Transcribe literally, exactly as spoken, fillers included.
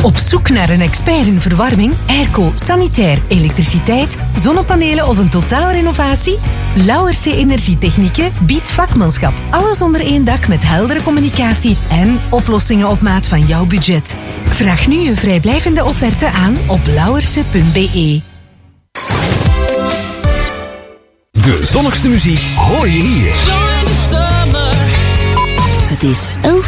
Op zoek naar een expert in verwarming, airco, sanitair, elektriciteit, zonnepanelen of een totaalrenovatie? Lauwerse Energietechnieken biedt vakmanschap. Alles onder één dak met heldere communicatie en oplossingen op maat van jouw budget. Vraag nu je vrijblijvende offerte aan op lauwerse punt b e. De zonnigste muziek hoor je hier. Het is elf